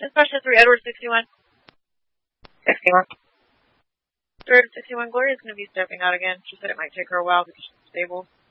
Dispatch 3, Edward 61. 61. Third 61, Gloria is going to be stepping out again. She said it might take her a while because she's stable.